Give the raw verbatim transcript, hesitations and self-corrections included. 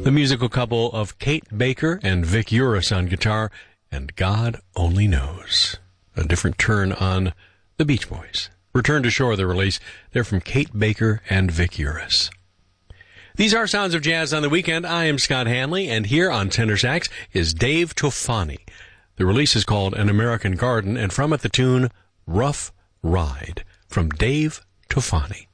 The musical couple of Kate Baker and Vic Uris on guitar, and God Only Knows. A different turn on the Beach Boys. Return to Shore, the release. They're from Kate Baker and Vic Uris. These are Sounds of Jazz on the Weekend. I am Scott Hanley, and here on tenor sax is Dave Tofani. The release is called An American Garden, and from it the tune Rough Ride from Dave Tofani.